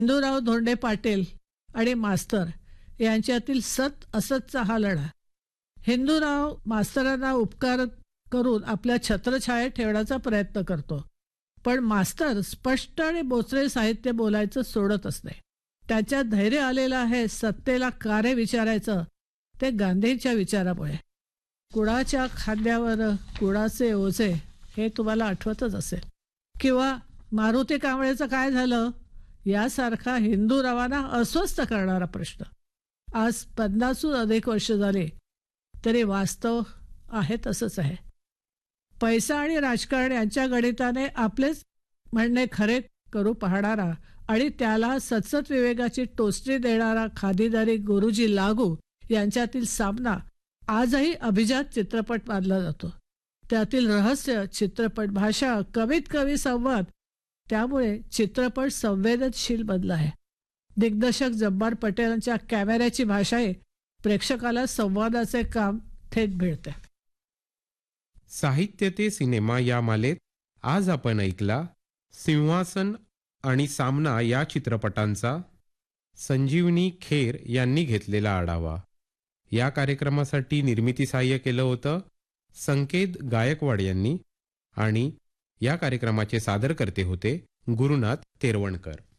हिंदूराव धोंडे पाटील आणि मास्तर यांच्यातील सत असतचा हा लढा. हिंदूराव मास्तरांना उपकार करून आपल्या छत्रछायेत ठेवण्याचा प्रयत्न करतो, पण मास्तर स्पष्ट आणि बोचरे साहित्य बोलायचं सोडतच नाही. त्याच्यात धैर्य आलेलं आहे सत्तेला का रे विचारायचं, ते गांधींच्या विचारामुळे. कुणाच्या खांद्यावर कुणाचे ओझे हे तुम्हाला आठवतच असेल. किंवा मारुती कांबळेचं काय झालं यासारखा हिंदूरावांना अस्वस्थ करणारा प्रश्न. आज 50हून अधिक वर्ष झाले तरी वास्तव आहे तसंच आहे. पैसा आणि राजकारण यांच्या गणिताने आपलेच म्हणणे खरे करू पाहणारा आणि त्याला सतसत विवेकाची टोचणी देणारा खादीदारी गुरुजी लागू यांच्यातील सामना आजही अभिजात चित्रपट मानला जातो. त्यातील रहस्य, चित्रपट भाषा, कमीत कमी संवाद, त्यामुळे चित्रपट संवेदनशील बनला आहे. दिग्दर्शक जब्बार पटेलांच्या कॅमेऱ्याची भाषाही प्रेक्षकाला संवादाचे काम थेट भिडते. साहित्य ते सिनेमा या मालेत आज आपण ऐकला सिंहासन आणि सामना या चित्रपटांचा संजीवनी खेर यांनी घेतलेला आढावा. या कार्यक्रमासाठी निर्मिती सहाय्य केलं होतं संकेत गायकवाड यांनी आणि या कार्यक्रमाचे सादरकर्ते होते गुरुनाथ तेरवणकर.